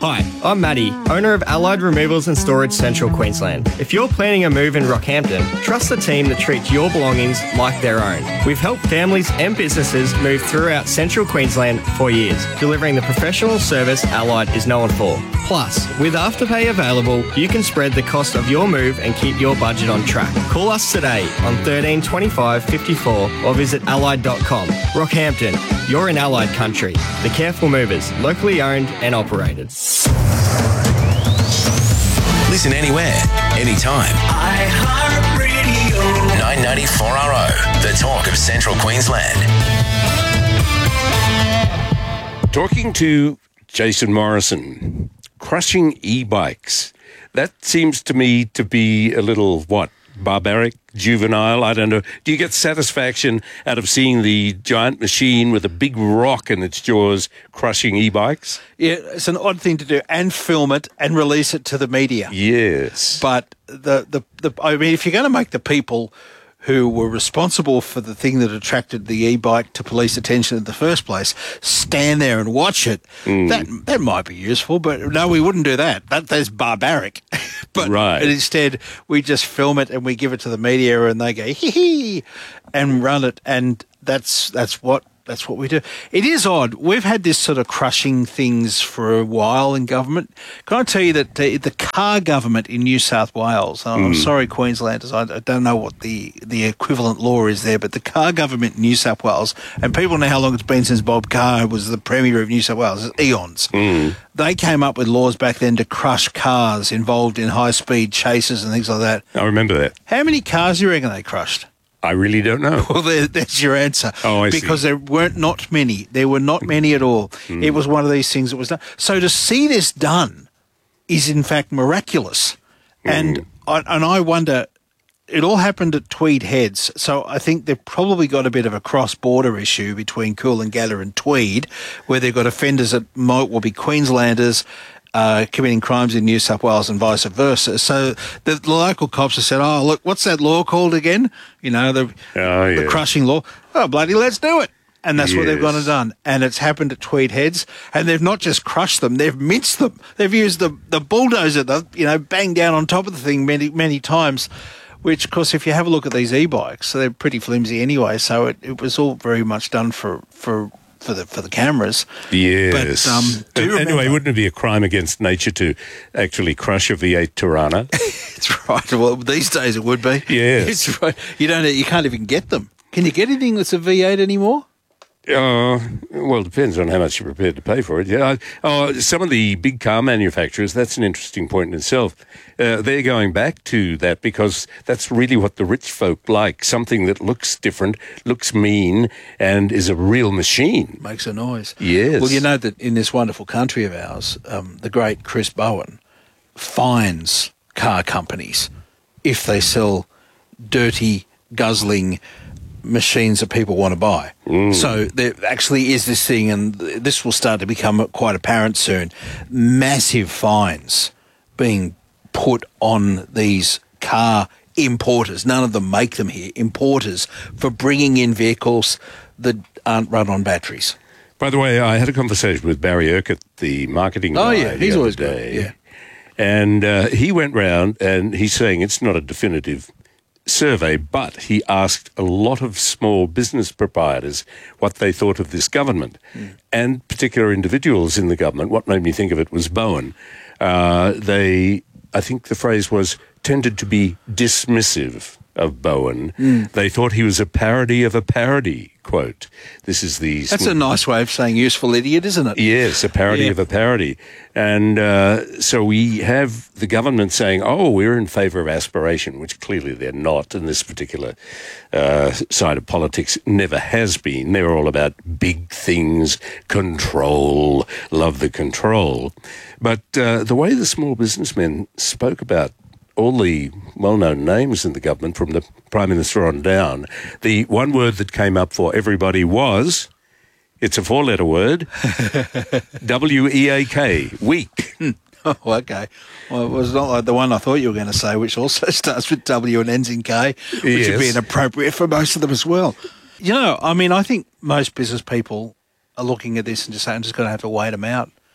Hi, I'm Matty, owner of Allied Removals and Storage Central Queensland. If you're planning a move in Rockhampton, trust the team that treats your belongings like their own. We've helped families and businesses move throughout Central Queensland for years, delivering the professional service Allied is known for. Plus, with Afterpay available, you can spread the cost of your move and keep your budget on track. Call us today on 13 25 54 or visit allied.com. Rockhampton, you're in Allied country. The Careful Movers, locally owned and operated. Listen anywhere, anytime. iHeartRadio. 994RO, the talk of Central Queensland. Talking to Jason Morrison, crushing e-bikes. That seems to me to be a little, barbaric, juvenile, I don't know. Do you get satisfaction out of seeing the giant machine with a big rock in its jaws crushing e-bikes? Yeah, it's an odd thing to do, and film it and release it to the media. Yes. But I mean, if you're going to make the people who were responsible for the thing that attracted the e-bike to police attention in the first place stand there and watch it, that might be useful, but no, we wouldn't do that. That's barbaric. But instead, we just film it and we give it to the media and they go, hee, and run it, and that's what we do. It is odd. We've had this sort of crushing things for a while in government. Can I tell you that the car government in New South Wales, I'm sorry, Queenslanders, I don't know what the equivalent law is there, but the car government in New South Wales, and people know how long it's been since Bob Carr was the Premier of New South Wales, eons. They came up with laws back then to crush cars involved in high-speed chases and things like that. I remember that. How many cars do you reckon they crushed? I really don't know. Well, there's your answer. Oh, I see. Because there weren't not many. There were not many at all. It was one of these things that was done. So to see this done is, in fact, miraculous. And I wonder, it all happened at Tweed Heads. So I think they've probably got a bit of a cross-border issue between Coolangatta and Tweed, where they've got offenders that will be Queenslanders committing crimes in New South Wales and vice versa. So the local cops have said, oh, look, what's that law called again? You know, the crushing law. Oh, bloody, let's do it. And that's what they've gone and done. And it's happened at Tweed Heads. And they've not just crushed them, they've minced them. They've used the bulldozer, banged down on top of the thing many, many times, which, of course, if you have a look at these e-bikes, they're pretty flimsy anyway. So it was all very much done for the cameras. Yes. But anyway, wouldn't it be a crime against nature to actually crush a V8 Tirana? It's right. Well, these days it would be. Yes. It's right. You can't even get them. Can you get anything that's a V8 anymore? Well, it depends on how much you're prepared to pay for it. Yeah. Some of the big car manufacturers, that's an interesting point in itself. They're going back to that because that's really what the rich folk like, something that looks different, looks mean, and is a real machine. Makes a noise. Yes. Well, you know that in this wonderful country of ours, the great Chris Bowen fines car companies if they sell dirty, guzzling machines that people want to buy. So there actually is this thing, and this will start to become quite apparent soon, massive fines being put on these car importers. None of them make them here. Importers for bringing in vehicles that aren't run on batteries. By the way, I had a conversation with Barry Urquhart, the marketing guy. Oh, yeah, he's always good. Yeah. And he went round and he's saying it's not a definitive survey, but he asked a lot of small business proprietors what they thought of this government and particular individuals in the government. What made me think of it was Bowen. I think the phrase was, tended to be dismissive of Bowen. They thought he was a parody of a parody, quote. This is the... That's a nice way of saying useful idiot, isn't it? Yes, a parody of a parody. And so we have the government saying, oh, we're in favour of aspiration, which clearly they're not, and this particular side of politics never has been. They're all about big things, control, love the control. But the way the small businessmen spoke about all the well-known names in the government, from the Prime Minister on down, the one word that came up for everybody was, it's a four-letter word, W-E-A-K, weak. Oh, okay. Well, it was not like the one I thought you were going to say, which also starts with W and ends in K, which would be inappropriate for most of them as well. I think most business people are looking at this and just saying, I'm just going to have to wait them out.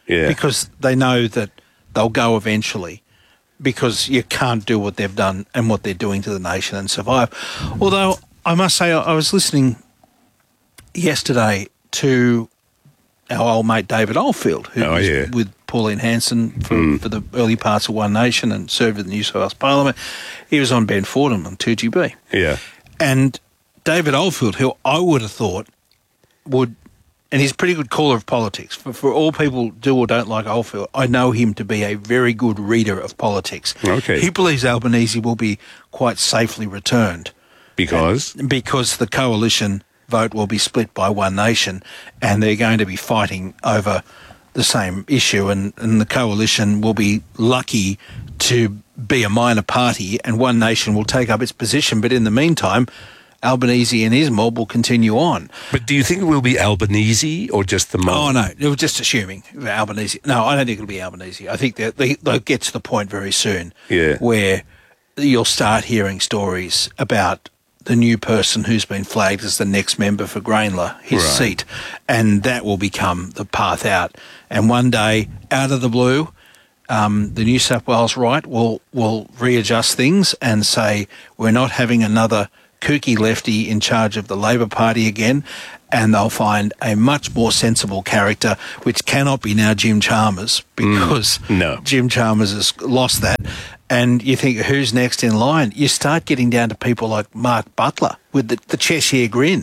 because they know that they'll go eventually, because you can't do what they've done and what they're doing to the nation and survive. Although I must say, I was listening yesterday to our old mate David Oldfield, who was with Pauline Hanson for the early parts of One Nation and served in the New South Wales Parliament. He was on Ben Fordham on 2GB. Yeah. And David Oldfield, who I would have thought would, and he's a pretty good caller of politics. For all people do or don't like Oldfield, I know him to be a very good reader of politics. Okay. He believes Albanese will be quite safely returned. Because? Because the coalition vote will be split by One Nation, and they're going to be fighting over the same issue, and the coalition will be lucky to be a minor party, and One Nation will take up its position. But in the meantime, Albanese and his mob will continue on. But do you think it will be Albanese or just the mob? Oh, no. It was just assuming Albanese. No, I don't think it'll be Albanese. I think that they'll get to the point very soon where you'll start hearing stories about the new person who's been flagged as the next member for Grainler, his seat, and that will become the path out. And one day, out of the blue, the New South Wales right will readjust things and say, we're not having another kooky lefty in charge of the Labor Party again, and they'll find a much more sensible character, which cannot be now Jim Chalmers, because Jim Chalmers has lost that. And you think, who's next in line? You start getting down to people like Mark Butler with the Cheshire grin.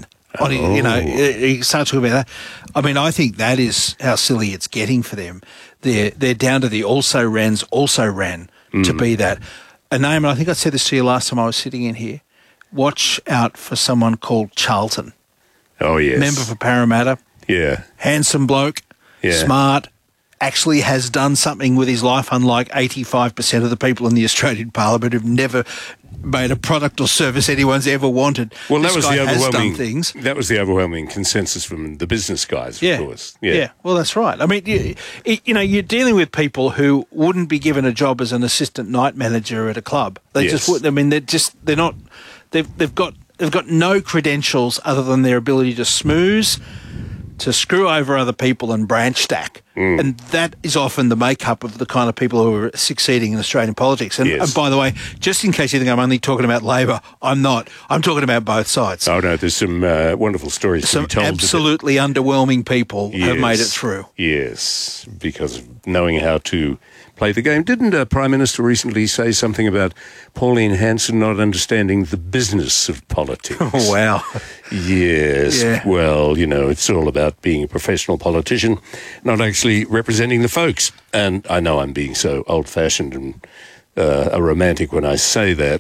He starts talking about that. I mean, I think that is how silly it's getting for them. They're down to the also ran to be that. A name, and I think I said this to you last time I was sitting in here, watch out for someone called Charlton. Oh, yes. Member for Parramatta. Yeah. Handsome bloke. Yeah. Smart. Actually has done something with his life, unlike 85% of the people in the Australian Parliament who've never made a product or service anyone's ever wanted. Well, that was the overwhelming things. That was the overwhelming consensus from the business guys, of course. Yeah. Well, that's right. I mean, you're dealing with people who wouldn't be given a job as an assistant night manager at a club. They just wouldn't. I mean, they're not. They've got no credentials other than their ability to smooze, to screw over other people and branch stack. And that is often the makeup of the kind of people who are succeeding in Australian politics. And, and by the way, just in case you think I'm only talking about Labor, I'm not. I'm talking about both sides. Oh, no, there's some wonderful stories to be told. Some absolutely underwhelming people have made it through. Yes, because of knowing how to play the game. Didn't Prime Minister recently say something about Pauline Hanson not understanding the business of politics? Oh, wow. Yes. Yeah. Well, it's all about being a professional politician, not actually representing the folks. And I know I'm being so old-fashioned and a romantic when I say that.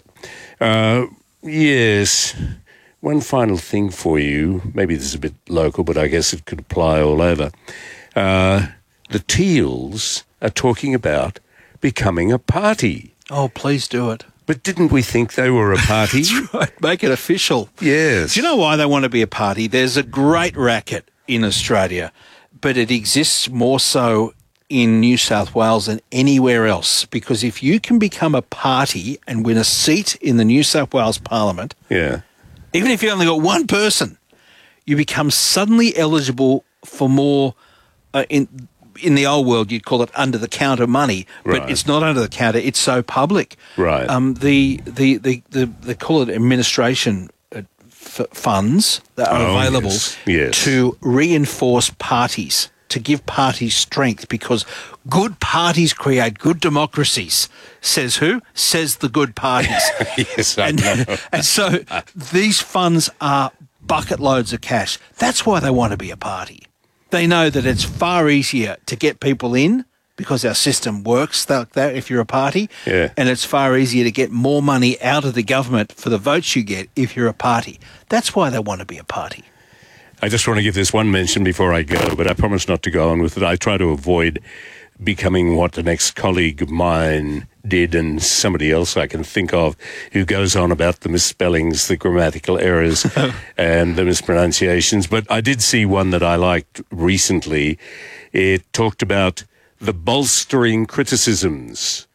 Yes. One final thing for you. Maybe this is a bit local, but I guess it could apply all over. The Teals are talking about becoming a party. Oh, please do it. But didn't we think they were a party? That's right. Make it official. Yes. Do you know why they want to be a party? There's a great racket in Australia, but it exists more so in New South Wales than anywhere else, because if you can become a party and win a seat in the New South Wales Parliament, even if you only got one person, you become suddenly eligible for more in the old world, you'd call it under-the-counter money, but it's not under-the-counter. It's so public. Right. They call it administration funds that are available to reinforce parties, to give parties strength, because good parties create good democracies. Says who? Says the good parties. Yes, I know. And so these funds are bucket loads of cash. That's why they want to be a party. They know that it's far easier to get people in because our system works like that if you're a party, and it's far easier to get more money out of the government for the votes you get if you're a party. That's why they want to be a party. I just want to give this one mention before I go, but I promise not to go on with it. I try to avoid becoming what an ex-colleague of mine did, and somebody else I can think of, who goes on about the misspellings, the grammatical errors and the mispronunciations. But I did see one that I liked recently. It talked about the bolstering criticisms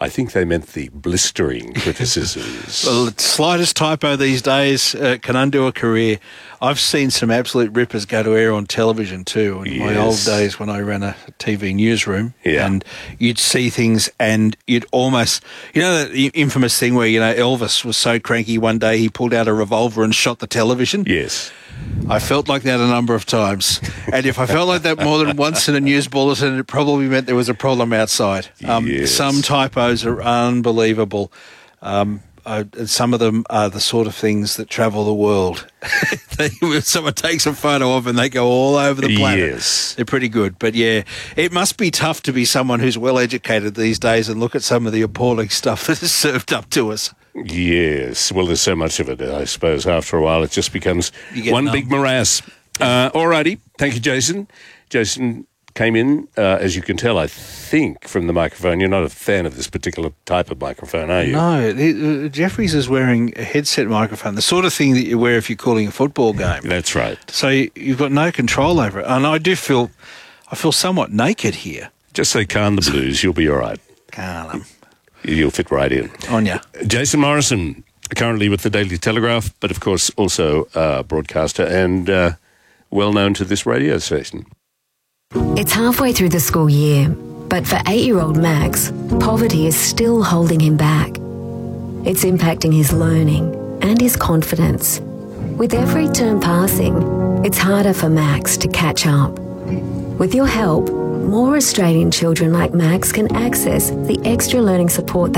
I think they meant the blistering criticisms. Well, the slightest typo these days can undo a career. I've seen some absolute rippers go to air on television too. In my old days when I ran a TV newsroom, and you'd see things and you'd almost, the infamous thing where, Elvis was so cranky one day he pulled out a revolver and shot the television. Yes. I felt like that a number of times. And if I felt like that more than once in a news bulletin, it probably meant there was a problem outside. Some typos are unbelievable. Some of them are the sort of things that travel the world. Someone takes a photo of and they go all over the planet. Yes. They're pretty good. But yeah, it must be tough to be someone who's well educated these days and look at some of the appalling stuff that is served up to us. Yes. Well, there's so much of it, I suppose. After a while, it just becomes one big morass. All righty. Thank you, Jason. Jason came in, as you can tell, I think, from the microphone. You're not a fan of this particular type of microphone, are you? No. Jeffries is wearing a headset microphone, the sort of thing that you wear if you're calling a football game. That's right. So you've got no control over it. And I feel somewhat naked here. Just say Khan the Blues. You'll be all right. Khan. You'll fit right in. On ya. Jason Morrison, currently with the Daily Telegraph, but of course also a broadcaster and well known to this radio station. It's halfway through the school year, but for 8-year-old Max, poverty is still holding him back. It's impacting his learning and his confidence. With every term passing, it's harder for Max to catch up. With your help, more Australian children like Max can access the extra learning support